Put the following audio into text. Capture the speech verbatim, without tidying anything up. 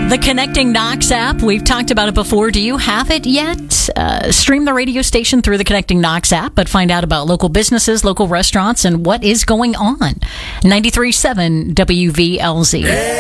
The Connecting Knox app, we've talked about it before. Do you have it yet? Uh, stream the radio station through the Connecting Knox app, but find out about local businesses, local restaurants, and what is going on. ninety-three point seven W V L Z.